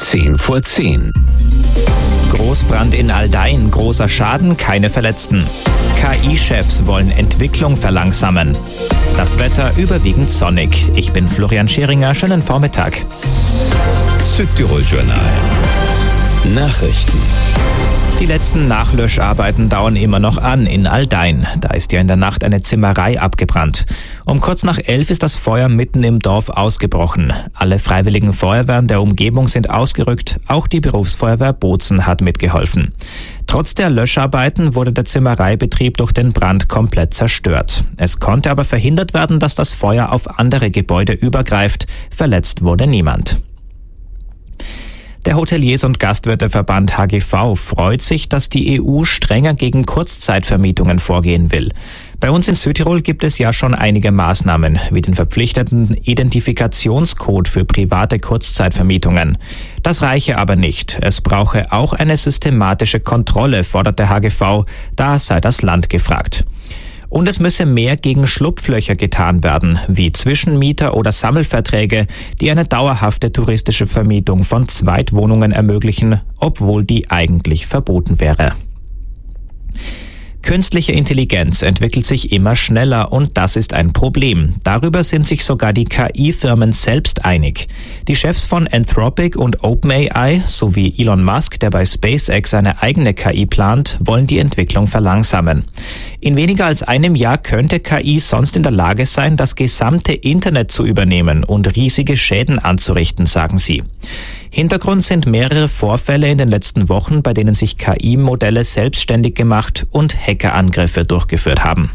10:10. Großbrand in Aldein, großer Schaden, keine Verletzten. KI-Chefs wollen Entwicklung verlangsamen. Das Wetter überwiegend sonnig. Ich bin Florian Scheringer, schönen Vormittag. Südtirol-Journal. Nachrichten. Die letzten Nachlöscharbeiten dauern immer noch an in Aldein. Da ist ja in der Nacht eine Zimmerei abgebrannt. Um kurz nach 11 ist das Feuer mitten im Dorf ausgebrochen. Alle freiwilligen Feuerwehren der Umgebung sind ausgerückt. Auch die Berufsfeuerwehr Bozen hat mitgeholfen. Trotz der Löscharbeiten wurde der Zimmereibetrieb durch den Brand komplett zerstört. Es konnte aber verhindert werden, dass das Feuer auf andere Gebäude übergreift. Verletzt wurde niemand. Der Hoteliers- und Gastwirteverband HGV freut sich, dass die EU strenger gegen Kurzzeitvermietungen vorgehen will. Bei uns in Südtirol gibt es ja schon einige Maßnahmen, wie den verpflichtenden Identifikationscode für private Kurzzeitvermietungen. Das reiche aber nicht. Es brauche auch eine systematische Kontrolle, fordert der HGV. Da sei das Land gefragt. Und es müsse mehr gegen Schlupflöcher getan werden, wie Zwischenmieter oder Sammelverträge, die eine dauerhafte touristische Vermietung von Zweitwohnungen ermöglichen, obwohl die eigentlich verboten wäre. Künstliche Intelligenz entwickelt sich immer schneller und das ist ein Problem. Darüber sind sich sogar die KI-Firmen selbst einig. Die Chefs von Anthropic und OpenAI sowie Elon Musk, der bei SpaceX eine eigene KI plant, wollen die Entwicklung verlangsamen. In weniger als einem Jahr könnte KI sonst in der Lage sein, das gesamte Internet zu übernehmen und riesige Schäden anzurichten, sagen sie. Hintergrund sind mehrere Vorfälle in den letzten Wochen, bei denen sich KI-Modelle selbstständig gemacht und Hackerangriffe durchgeführt haben.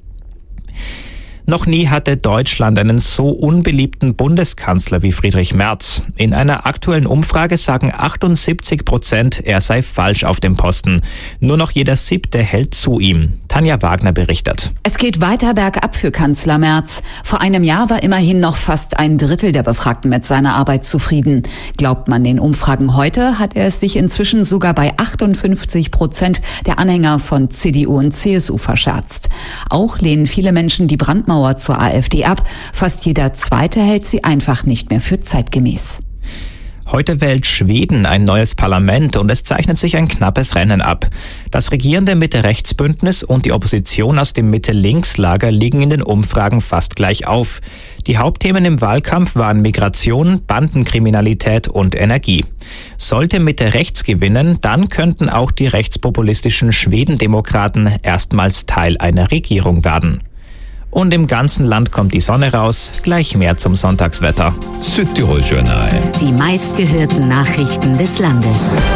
Noch nie hatte Deutschland einen so unbeliebten Bundeskanzler wie Friedrich Merz. In einer aktuellen Umfrage sagen 78%, er sei falsch auf dem Posten. Nur noch jeder 7. hält zu ihm. Tanja Wagner berichtet. Es geht weiter bergab für Kanzler Merz. Vor einem Jahr war immerhin noch fast ein Drittel der Befragten mit seiner Arbeit zufrieden. Glaubt man den Umfragen heute, hat er es sich inzwischen sogar bei 58% der Anhänger von CDU und CSU verscherzt. Auch lehnen viele Menschen die Brandmauer zur AfD ab. Fast jeder Zweite hält sie einfach nicht mehr für zeitgemäß. Heute wählt Schweden ein neues Parlament und es zeichnet sich ein knappes Rennen ab. Das regierende Mitte-Rechts-Bündnis und die Opposition aus dem Mitte-Links-Lager liegen in den Umfragen fast gleich auf. Die Hauptthemen im Wahlkampf waren Migration, Bandenkriminalität und Energie. Sollte Mitte-Rechts gewinnen, dann könnten auch die rechtspopulistischen Schwedendemokraten erstmals Teil einer Regierung werden. Und im ganzen Land kommt die Sonne raus. Gleich mehr zum Sonntagswetter. Südtirol-Journal. Die meistgehörten Nachrichten des Landes.